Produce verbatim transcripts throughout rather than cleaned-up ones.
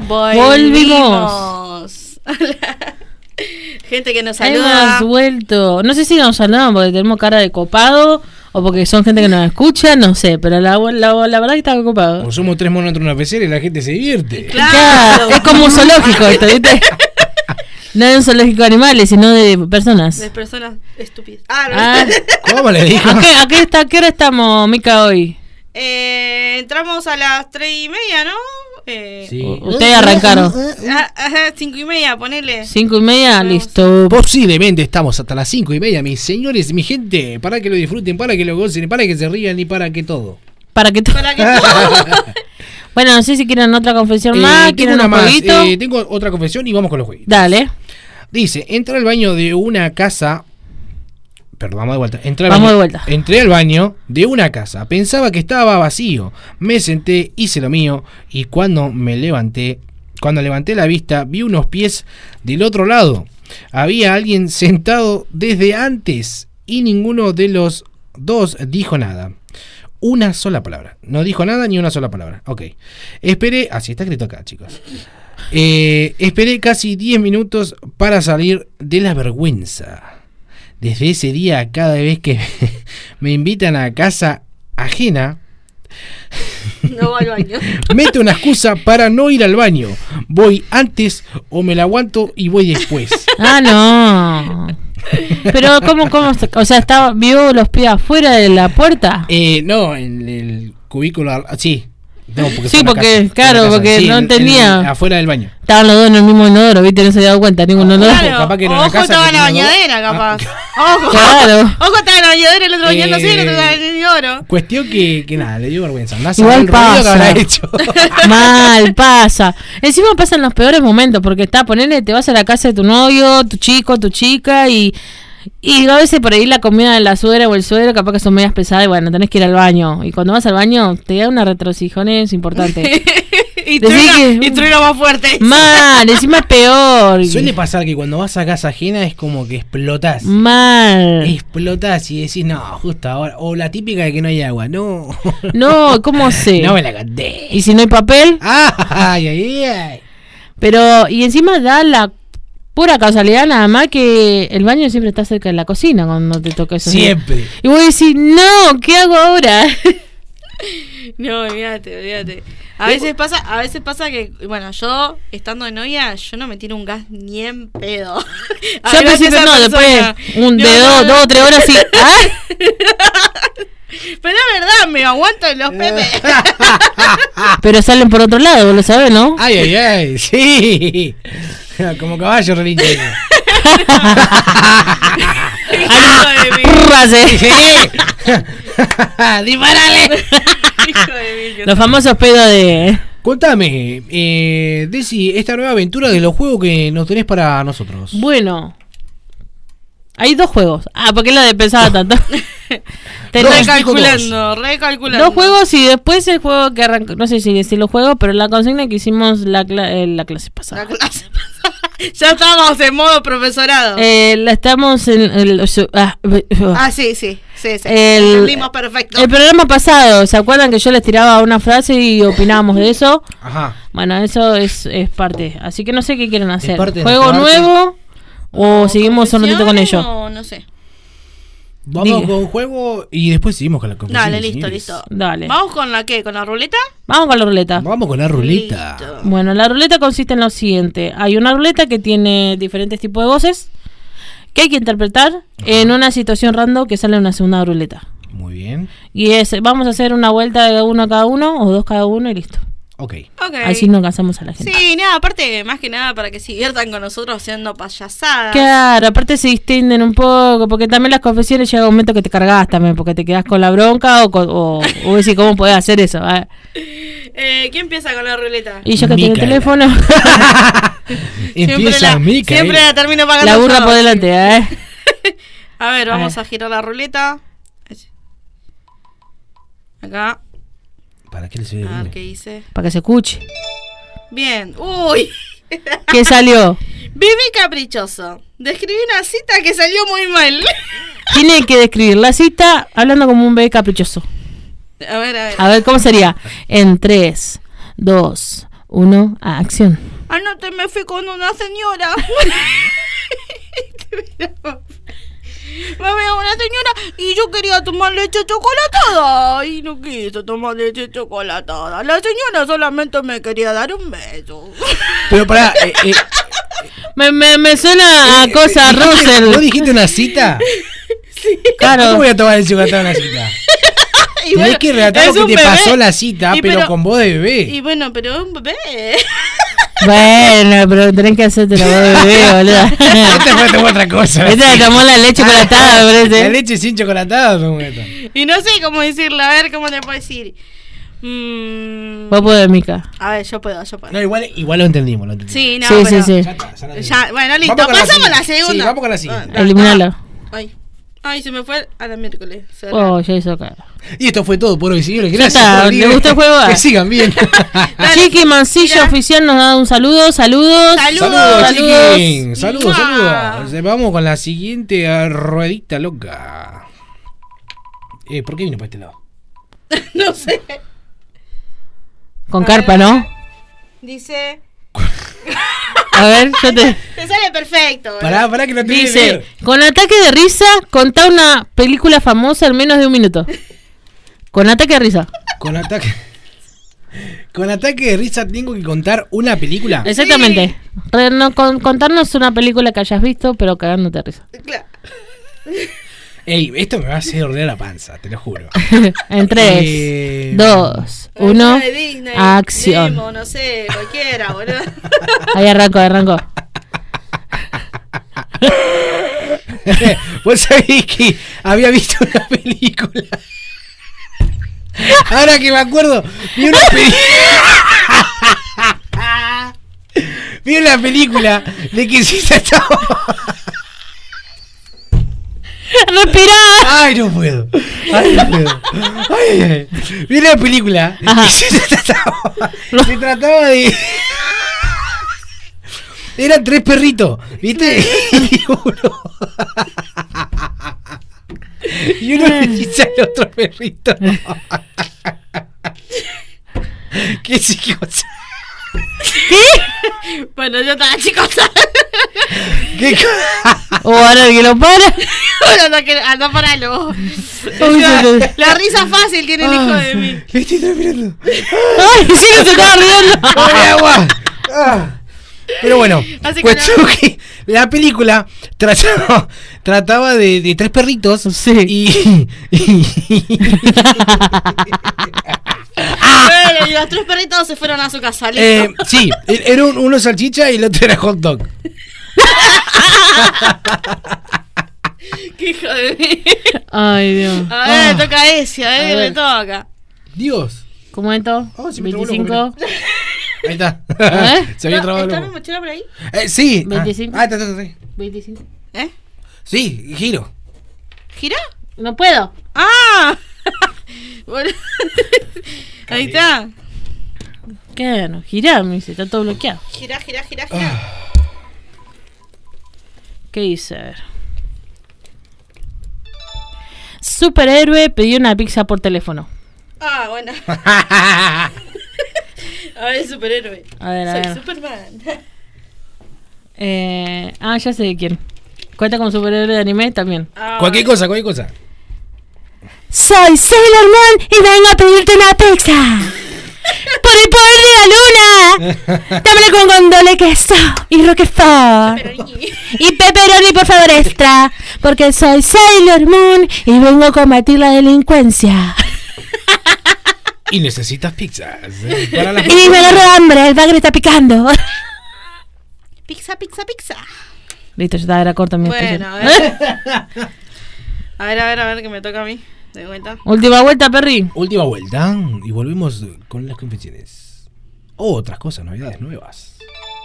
Volvimos. Gente que nos saluda. Hemos vuelto. No sé si nos saludan porque tenemos cara de copado o porque son gente que nos escucha, no sé, pero la, la, la verdad que está copado. O somos tres monos entre una pecera y la gente se divierte. Claro, claro, es como un zoológico esto, ¿viste? No es un zoológico de animales, sino de personas. De personas estúpidas. Ah, no. Ah, ¿Cómo le dijo? ¿A qué, a qué, está, a qué hora estamos, Mica, hoy? Eh, entramos a las tres y media, ¿no? Eh, Sí. Ustedes arrancaron. Ah, ajá, cinco y media, ponele. Cinco y media, Vamos. listo. Posiblemente estamos hasta las cinco y media, mis señores, mi gente, para que lo disfruten, para que lo gocen, para que se rían y para que todo. Para que, to- Para que todo. Bueno, no sé si quieren otra confesión Eh, más, tengo quieren una un más, jueguito. eh, tengo otra confesión y vamos con los jueguitos. Dale, Dice, entré al baño de una casa. Perdón, vamos de vuelta. Entré al Vamos baño, de vuelta. Entré al baño de una casa. Pensaba que estaba vacío. Me senté, hice lo mío. Y cuando me levanté, cuando levanté la vista, vi unos pies del otro lado. Había alguien sentado desde antes. Y ninguno de los dos dijo nada. Una sola palabra. No dijo nada ni una sola palabra. Ok. Esperé. Así está escrito acá, chicos. Eh, esperé casi diez minutos para salir de la vergüenza. Desde ese día, cada vez que me invitan a casa ajena, No va al baño. meto una excusa para no ir al baño. Voy antes o me la aguanto y voy después. Ah, no. Pero, ¿cómo, cómo? O sea, estaba, ¿vio los pies afuera de la puerta? Eh, no, en el cubículo. al- Sí. No, porque Sí, fue una porque, casa, claro, fue una casa. porque Sí, no en- entendía. en- afuera del baño. Estaban los dos en el mismo inodoro, ¿viste? No se había dado cuenta, ninguno de los dos. Claro, capaz que era una ojo, casa estaba que en la tenía dos. bañadera, capaz. Ojo, Claro. ojo, estaba en la bañadera, el otro bañándose, el otro Eh, estaba en el oro. Cuestión que, que nada, le dio vergüenza. No Igual el ruido que pasa. habrá hecho. Mal, pasa. Encima pasan los peores momentos, porque está, ponele, te vas a la casa de tu novio, tu chico, tu chica, y, y a veces por ahí la comida de la suegra o el suegro capaz que son medias pesadas y bueno, tenés que ir al baño. Y cuando vas al baño te da una retrocijones importante. Y Decí truena, que- y truena más fuerte. Mal, encima es peor. Suele pasar que cuando vas a casa ajena es como que explotás. Mal. Explotás y decís, no, justo ahora. O la típica de que no hay agua. No. No, ¿cómo sé? No me la canté. Y si no hay papel, Ay, ay, ay. pero y encima da la pura casualidad nada más que el baño siempre está cerca de la cocina cuando te toca eso. Siempre. Y vos decís, no, ¿qué hago ahora? No, olvídate, olvídate. A veces pasa, a veces pasa que, bueno, yo, estando de novia, yo no me tiro un gas ni en pedo. A Yo al ver, principio esa no, persona. después un No, de no, dos, no. dos o tres horas y ¡ah! Pero es verdad, me aguanto en los pepes. Pero salen por otro lado, vos lo sabés, ¿no? Ay, ay, ay. Sí. Como caballo relinche. Hijo de mí. ¡Púrrase! ¡Disparale! Hijo de mí. Los famosos pedos de... Contame, eh, Desi, esta nueva aventura de los juegos que nos tenés para nosotros. Bueno, hay dos juegos. Ah, ¿por qué lo de pensaba tanto? Dos, Recalculando, recalculando. Dos juegos y después el juego que arrancó, no sé si decirlo juego, pero la consigna que hicimos la, cla- eh, la clase pasada. La clase pasada. Ya estábamos en modo profesorado. Eh, la estamos en el, ah, Ah, sí, sí, sí, sí. El- Entendimos perfecto. el programa pasado. ¿Se acuerdan que yo les tiraba una frase y opinábamos de eso? Ajá. Bueno, eso es, es parte. Así que no sé qué quieren hacer. parte de ¿Juego nuestra nuevo o seguimos un ratito con ello? No, no sé. Vamos Diga. con juego y después seguimos con la confesión. Dale, listo, señores. listo. Dale. ¿Vamos con la qué? ¿Con la ruleta? Vamos con la ruleta. Vamos con la ruleta. Listo. Bueno, la ruleta consiste en lo siguiente. Hay una ruleta que tiene diferentes tipos de voces que hay que interpretar en una situación random que sale en una segunda ruleta. Muy bien. Y es, vamos a hacer una vuelta de uno a cada uno o dos cada uno y listo. Ok. Ok. Así no cansamos a la gente. Sí, nada, aparte, más que nada para que se diviertan con nosotros haciendo payasadas. Claro, aparte se distienden un poco, porque también las confesiones llega un momento que te cargas también, porque te quedas con la bronca o, con- o, o decís, ¿cómo podés hacer eso? Ah, Eh, ¿Quién empieza con la ruleta? Y yo que tengo el Micaela. teléfono, Empieza la, Micaela. siempre la termino pagando la burra yo. por delante, ¿eh? A ver, A vamos ver. a girar la ruleta. Acá, ¿Para qué le se a ver qué dice. Para que se escuche. Bien. Uy. ¿Qué salió? Bebé caprichoso. Describí una cita que salió muy mal. Tiene que describir la cita hablando como un bebé caprichoso. A ver, a ver. A ver, ¿cómo sería? En tres, dos, uno, acción. Anoche me fui con una señora. Me veía una señora y yo quería tomar leche chocolatada y no quiso tomar leche chocolatada. La señora solamente me quería dar un beso. Pero pará, eh, eh, Me, me, me suena a cosa ¿dijiste- Russell. ¿No dijiste una cita? Sí. Claro. ¿Cómo voy a tomar el chocolate en una cita? Y Tenés bueno, que relatar es lo un que te bebé. pasó la cita, Y pero, pero- con voz de bebé. Y bueno, pero es un bebé. Bueno, pero tenés que hacerte la voz de bebé, boludo. Esta fue tomó otra cosa. Esta le tomó la leche chocolatada, me La parece. leche sin chocolatada. tomó esta. Y no sé cómo decirlo. A ver cómo te puedo decir. Mm, Vos podés, Mica. a ver, yo puedo, yo puedo. No, igual, igual lo entendimos, lo entendimos. Sí, no, Sí, pero... sí, sí. Ya está, ya la tenemos. Ya, bueno, listo. Vamos con la Pasamos a la siguiente. segunda. Sí, vamos con la siguiente. Ah, Eliminalo. Ay, ay, se me fue a la miércoles. Se Oh, ya hizo acá. Y esto fue todo por hoy, señores. Ya Gracias. está, por ¿le venir. gustó el juego? Que sigan bien. Dale. Chiqui Mancillo Mira. Oficial nos da un saludo. Saludos. Saludos. Saludos, Saludos. chiquín. Saludos, ¡Mua! saludos. Vamos con la siguiente ah, ruedita loca. Eh, ¿por qué vino para este lado? No sé. Con A carpa, ver. ¿no? Dice... A ver, yo te... Te sale perfecto. ¿verdad? Pará, pará que no te Dice, con ataque de risa, contá una película famosa en menos de un minuto. Con ataque de risa. Con ataque. Con ataque de risa tengo que contar una película. Exactamente. Re- no, con- contarnos una película que hayas visto, pero cagándote de risa. Claro. Ey, esto me va a hacer ordenar la panza, te lo juro. En tres, Eh, dos, uno, Una de Disney, acción. Nemo, no sé, cualquiera, boludo. Ahí arrancó, arrancó. Vos sabés que había visto una película. Ahora que me acuerdo, vi una película. Vi una película de que se trataba. ¡Respirá! Ay, no puedo. Ay, no puedo. Ay, ay, ay. Vi una película Ajá. que se trataba, se trataba de. Eran tres perritos, ¿viste? Y uno. Y uno le dice al otro perrito. ¿Qué cosa? Bueno, yo estaba chicos. ¿Qué cosa? O ahora el que lo para. Bueno, no, que, anda paralo. Uy, se te- La risa fácil tiene el hijo de mí. Le estoy transpirando. ¡Ay, sí, no se estaba riendo! ¡Come agua! Ah. Pero bueno, Así que cuestión no. que la película trataba, trataba de, de tres perritos Sí. y, y- Bueno, y los tres perritos se fueron a su casa. Listo. eh, sí, era un- uno salchicha y el otro era hot dog. Qué hijo de mí. Ay, Dios. A ver, Ah. toca ese, a ver, A me ver. toca. Dios. ¿Cómo esto? Oh, se me trabó la veinticinco. Ahí está. ¿Eh? Se había ¿No, trabado ¿Está el mi mochila por ahí? eh, Sí. Ah, veinticinco. Ah, está, está, está. veinticinco. ¿Eh? Sí, giro. ¿Gira? No puedo. ¡Ah! Bueno. Ahí está. ¿Qué? No, girá, me dice, está todo bloqueado. Gira, gira, gira, gira. ¿Qué hice? A ver. Superhéroe pidió una pizza por teléfono. Ah, bueno. A ver, superhéroe. A ver, a Soy ver. Superman. Eh, ah, ya sé de quién. ¿Cuenta como superhéroe de anime? También. Ah, Cualquier cosa, cualquier cosa. Soy Sailor Moon y vengo a pedirte una pizza. Por el poder de la luna. Dámela con gondole, queso y roquefort. Pepperoni. Y pepperoni, por favor, extra. Porque soy Sailor Moon y vengo a combatir la delincuencia. Y necesitas pizzas. ¿eh? Para las Y me agarro hambre, el bagre está picando. Pizza, pizza, pizza. Listo, ya estaba, era corta mi Bueno, a expresión. ver. A ver, a ver, a ver, que me toca a mí. De vuelta. Última vuelta, Perry. Última vuelta y volvemos con las confesiones. O otras cosas, novedades nuevas.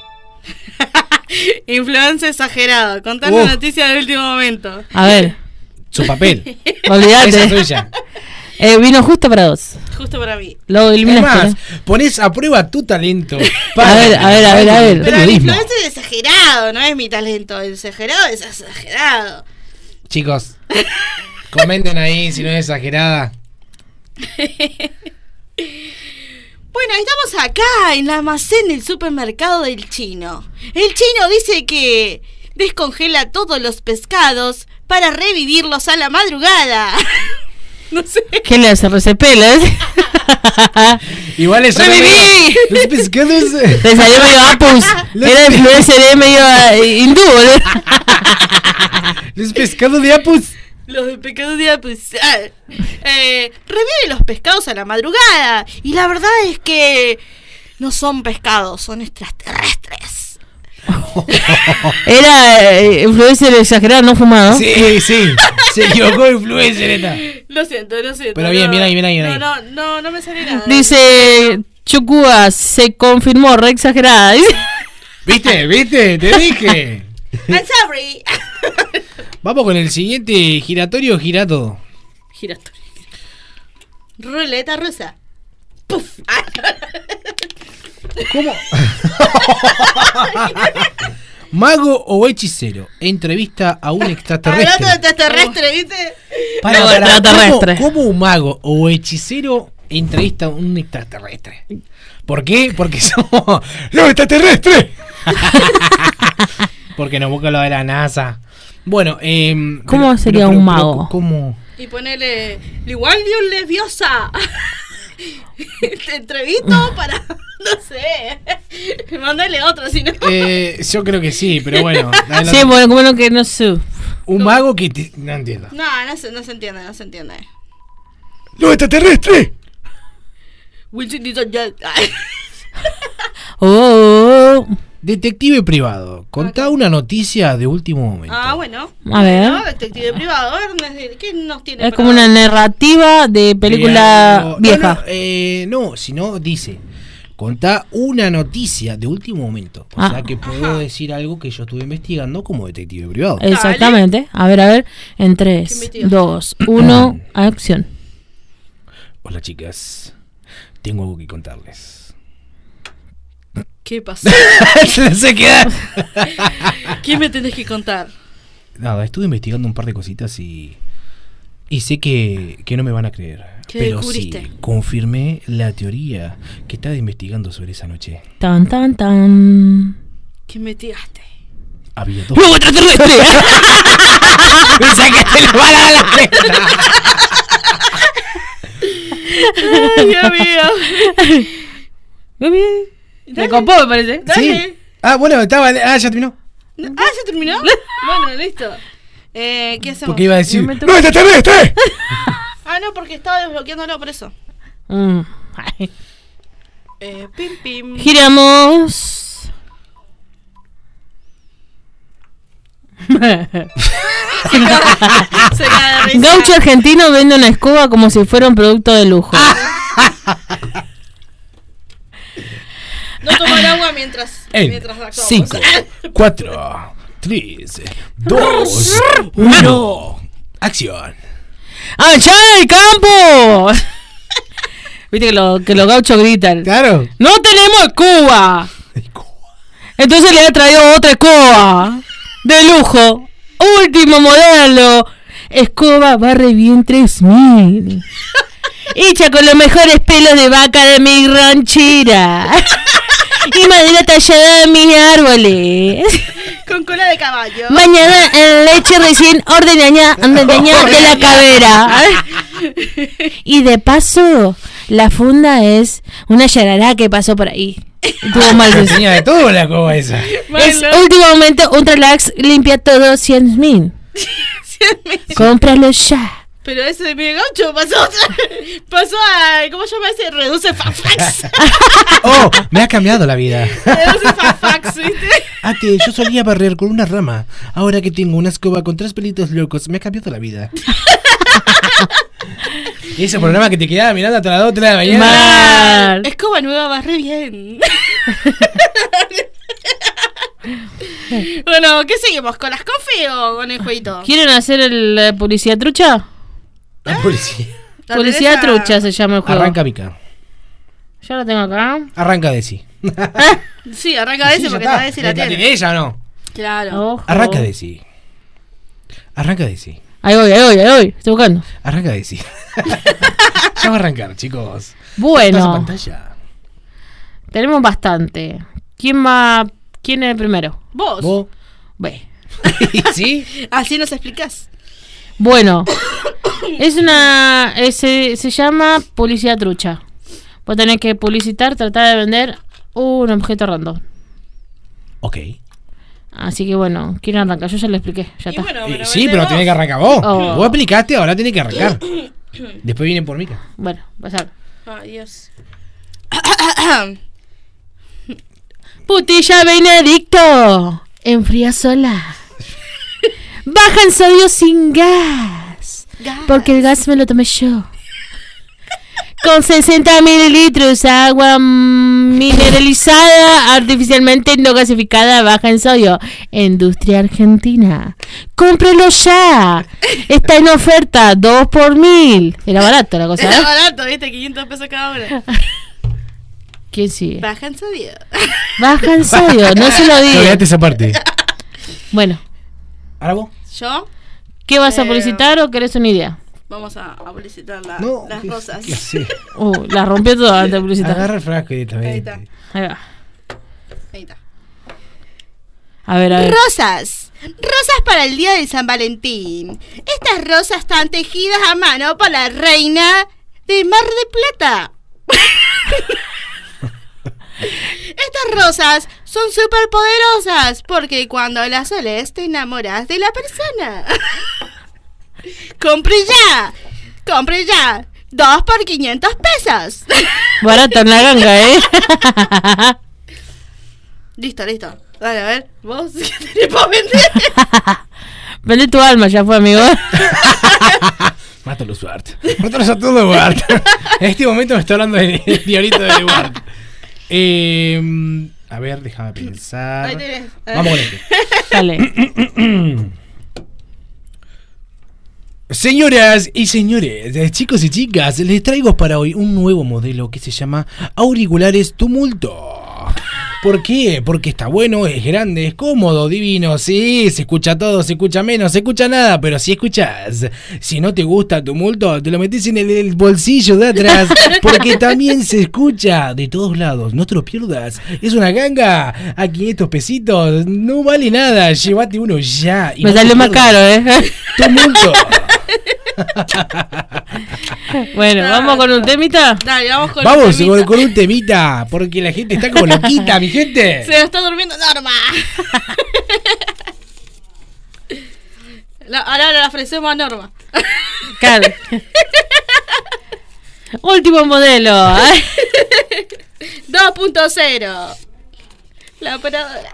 Influencia exagerado. Contar Uh. la noticia del último momento. A ver, Su papel. Esa olvídate. es tuya. Eh, vino justo para dos. Justo para mí. Lo Es eliminaste. más, ¿no? pones a prueba tu talento. A ver, a ver, a ver, a ver. Pero el Periodismo. influencer es exagerado, no es mi talento. El exagerado es exagerado. Chicos, comenten ahí si no es exagerada. Bueno, estamos acá en el almacén del supermercado del chino. El chino dice que descongela todos los pescados para revivirlos a la madrugada. No sé. ¿Qué le hace? ¿Resepela? Igual eso. ¡Reviví! Los pescados. Te salió medio apus. Era influencer medio eh, hindú, ¿eh? Los pescados de apus. Los de pescados de pues, ah, eh, revive los pescados a la madrugada. Y la verdad es que no son pescados, son extraterrestres. Era eh, influencer exagerado, no fumado. Sí, sí. Se equivocó de influencer esta. Lo siento, lo siento. Pero bien, no, bien ahí, bien ahí, bien ahí. No, no, no, no me sale nada. Dice Chukua, se confirmó, re exagerada. ¿Viste? ¿Viste? Te dije. I'm sorry. Vamos con el siguiente giratorio girato. Giratorio. Ruleta rusa. Puf. ¿Cómo? Mago o hechicero. Entrevista a un extraterrestre. Hablando de extraterrestre, ¿viste? Para, No, para, extraterrestre. ¿cómo, ¿Cómo un mago o hechicero entrevista a un extraterrestre? ¿Por qué? Porque somos los extraterrestres. Porque nos busca lo de la NASA. Bueno, eh, ¿Cómo pero, sería pero, un pero, mago? pero, ¿Cómo? Y ponele igual Dios lesbiosa. Te entrevisto para, no sé, mándale otro, si no. Eh, yo creo que sí, pero bueno. Sí, bueno, como no que no sé. Un mago que te... No entiendo. No, no se, no se entiende, no se entiende. ¡Los extraterrestres! Wilson dice ya. Ay. Oh, Detective privado. Contá Ok. una noticia de último momento. Ah, bueno. A ver. Bueno, detective privado. A ver, ¿qué nos tiene? es para- como una narrativa de película No, no, vieja. No, eh, no, sino dice, contá una noticia de último momento. O Ah. sea que puedo Ajá. decir algo que yo estuve investigando como detective privado. Exactamente. A ver, a ver. En ¿Qué tres, metió? dos, uno, acción. Hola chicas, tengo algo que contarles. ¿Qué pasó? Se queda. ¿Qué me tenés que contar? Nada, estuve investigando un par de cositas y y sé que, que no me van a creer. ¿Qué pero descubriste? sí, confirmé la teoría que estaba investigando sobre esa noche. Tan, tan, tan. ¿Qué me tiraste? Había dos. ¡Luego extraterrestre! ¡Me sacaste la bala de la frente! Ay, Dios mío. Muy bien. Me Dale. copó, me parece. Dale. Sí. Ah, bueno, estaba. Ah, ya terminó. Ah, ¿ya terminó? Bueno, listo. Eh, ¿qué hacemos? Porque iba a decir. No me ¡No, toques. extraterrestre! Ah, no, porque estaba desbloqueándolo por eso. Mm. Ay. Eh, pim, pim. Giramos. Se cae de risa. Gaucho argentino vende una escoba como si fuera un producto de lujo. No tomar agua mientras, En mientras actuamos. cinco, cuatro, tres, dos, uno. Acción. ¡Allá en el campo! Viste que, lo, que los gauchos gritan. Claro. ¡No tenemos escoba! Entonces le he traído otra escoba de lujo, último modelo, escoba barre bien tres mil, hecha con los mejores pelos de vaca de mi ranchera y madera tallada de mis árboles, Con cola de caballo. bañada en leche recién ordeñada ordeñada de la cabera. Y de paso, la funda es una yarará que pasó por ahí. Tuvo mal Se uso. enseña de todo la coba esa. Es Bueno, último momento, Ultralax limpia todo cien mil. cien mil. Cómpralo ya. Pero ese de mi gaucho pasó otra. Pasó a. ¿Cómo se llama ese? Reduce fafax. Oh, me ha cambiado la vida. Reduce fafax, ¿viste? Ate, yo solía barrer con una rama. Ahora que tengo una escoba con tres pelitos locos, me ha cambiado la vida. Ese programa que te quedaba mirando hasta las dos, tres de la mañana. Mal. Escoba nueva va re bien. Bueno, ¿qué seguimos? ¿Con las coffee o con el jueguito? ¿Quieren hacer el eh, publicidad trucha? La policía. La Publicidad Teresa- trucha se llama el juego. Arranca Mica. Yo lo tengo acá. Arranca Desi. Sí, arranca de ese porque está de ese la tiene. ella o no? Claro. Ojo. Arranca Desi. Arranca Desi. Ahí voy, ahí voy, ahí voy. Estoy buscando. Arranca Desi. Ya va a arrancar, chicos. Pasa Bueno. pantalla. Tenemos bastante. ¿Quién va? ¿Quién es el primero? Vos. ¿Vos? Ve. ¿Sí? Así nos explicás. Bueno, es una. es- se, se llama publicidad trucha. Vos tenés que publicitar, tratar de vender un objeto random. Ok. Así que bueno, ¿quién arranca? Yo ya le expliqué, ya Y está. bueno, Eh, me lo sí, vendés pero vos. tenés que arrancar vos. Oh. Vos explicaste, ahora tenés que arrancar. Después vienen por mí. Bueno, vas a ver. Ay, Dios. Putilla Benedicto. Enfría sola. Baja en sodio sin gas. Gas. Porque el gas me lo tomé yo. Con sesenta mililitros, agua mm, mineralizada, artificialmente no gasificada, baja en sodio. Industria Argentina. ¡Cómprelo ya! Está en oferta, dos por mil. Era barato la cosa, Era ¿eh? barato, viste, quinientos pesos cada una. ¿Quién sigue? Baja en sodio. Baja en sodio, no se lo No, digo. olvidate esa parte. Bueno, ¿Ahora vos? Yo, ¿qué vas a Eh, publicitar o querés una idea? vamos a, a publicitar la- No. las ¿qué- rosas. qué haces? Uh, la rompió toda antes de publicitar. Agarra el frasco directamente. Ahí está. Ahí va. Ahí está. A ver, a ver. Rosas. Rosas para el día de San Valentín. Estas rosas están tejidas a mano por la reina de Mar de Plata. Estas rosas son súper poderosas porque cuando las oles te enamoras de la persona. ¡Compre ya! ¡Compre ya! Dos por quinientos pesos. Barata en la ganga, ¿eh? Listo, listo. Dale, a ver. ¿Vos qué tenés para vender? Vende tu alma, ya fue, amigo. Mátalo, Suart. Mátalo a todo, Duarte. En este momento me está hablando el diablito de Duarte. Eh, a ver, déjame pensar. Ahí tenés. Vamos con este. Dale. Señoras y señores, eh, chicos y chicas, les traigo para hoy un nuevo modelo que se llama Auriculares Tumulto. ¿Por qué? Porque está bueno, es grande, es cómodo, divino. Sí, se escucha todo, se escucha menos, se escucha nada, pero si escuchas, si no te gusta Tumulto, te lo metes en el, el bolsillo de atrás, porque también se escucha de todos lados. No te lo pierdas. Es una ganga a quinientos pesitos, no vale nada. Llévate uno ya. y Me no te salió más pierdas. caro, ¿eh? Tumulto. Bueno, ¿vamos con un temita? Dale, vamos con Vamos el con, temita. con un temita, porque la gente está como loquita, mi gente. Se está durmiendo Norma. La- ahora le ofrecemos a Norma. Claro. Último modelo. Ay. dos punto cero. La operadora.